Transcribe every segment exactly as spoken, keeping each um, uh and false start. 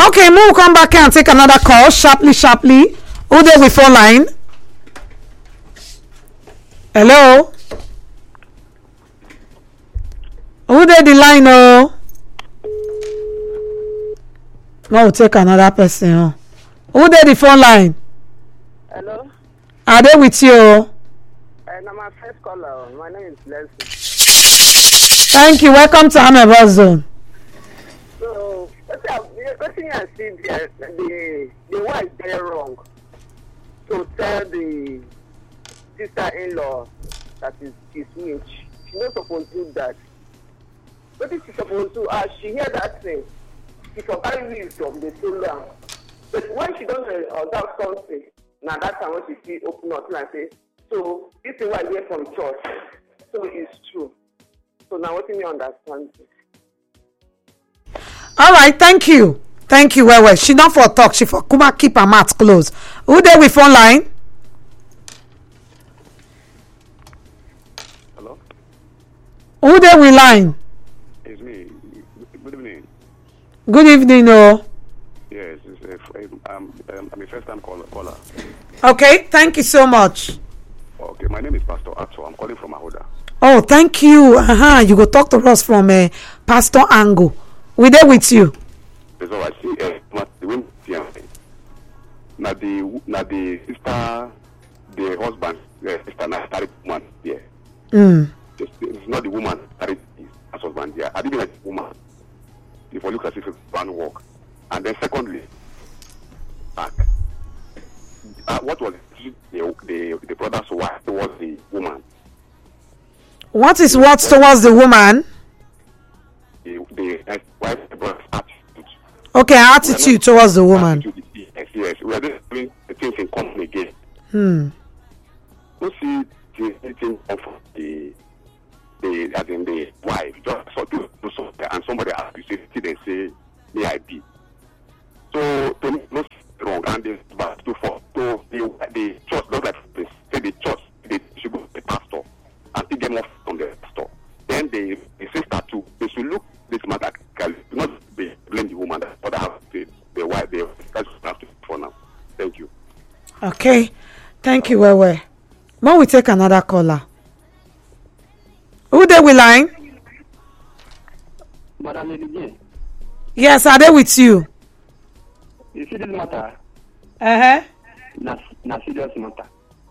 Okay, we'll come back and take another call sharply, sharply. Who there with phone line? Hello? Who there the line? Oh, no, we'll take another person. Oh. Who there the phone line? Hello? Are they with you? Uh, now my first caller. My name is Leslie. Thank you. Welcome to Amebo Zone. So, what thing I see there, the the wife very wrong to tell the sister-in-law that is his witch. She not supposed to do that. What is she supposed to? As she hear that thing, she can carry wisdom. They so long. But when she doesn't observe something, now that time when she see open up and say, so this is what I hear from church. So it's true. So now what do you understand? All right, thank you. Thank you, well, well. She not for talk. She for Kuma keep her mouth closed. Who there with phone line? Hello? Who there with line? It's me. Good evening. Good evening, oh. Yes, it's a, um, um, I'm a first-time caller. caller. Okay, thank you so much. Okay, my name is Pastor Ato. I'm calling from Ahoda. Oh, thank you. Uh-huh. You go talk to us from uh, Pastor Angle. We there with you. So I see uh, the women here. Now the now the sister, the husband, the sister, now started woman here. Mm. It's, it's not the woman that is as husband here. I didn't like the woman. If I look as if it's one work, and then secondly, back. Uh, what was the the the brother's wife towards the woman? What is what towards the woman? The the wife the brother's attitude. Okay, attitude towards the woman. Attitude, yes, yes. We are just doing the things in company again. Hmm. Don't see the anything of the the as in the wife just so do do something and somebody has to say they say may I be. So to me not wrong and this but to for to the the church not like this. Say the church they should go to the pastor and take them off from the pastor. Then the, the sister too, they should look this matter not be blame the woman that but have the the wife the that's have to for now. Thank you. Okay, thank you, well, well. When we take another caller. Who they with line? Madam Lady, Yes, are they with you? you see this matter? Uh-huh. Na, na serious matter.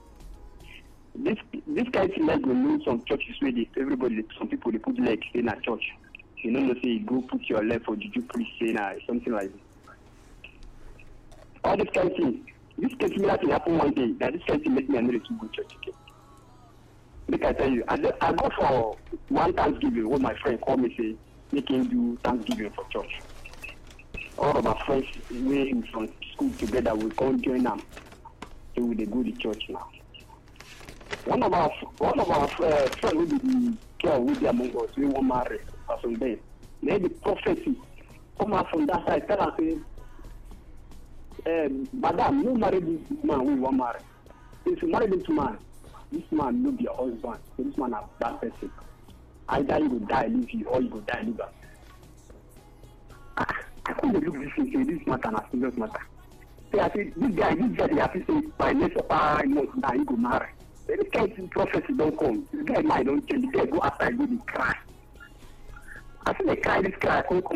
This this kind of thing like we know some churches where they, everybody, some people they put legs in a church. You know, they say you go put your leg for juju priest say na something like this. All this kind of thing. This kind of similar thing happen one day. That this kind of thing make me another to go church again. Like I tell you, I, I go for one Thanksgiving when my friend called me say make him do Thanksgiving for church. All of my friends we from school together we come join them. So we dey go to church now. One of our one of our uh, friends will be the girl with the among us we want marry for some days. Maybe prophecy come out from that side tell us say, um, Madam, no marry this man we want marry. If you marry this man, this man no be your husband. So this man a bad person. Either you will die leave you or you will die leave us. I, I couldn't look this thing say this matter na serious matter. Say I say this guy this guy dey happy say by next five months now he go marry. Any kind of prophecy don't come. This guy mind don't change. The guy go outside go dey cry. I see the cry this guy come come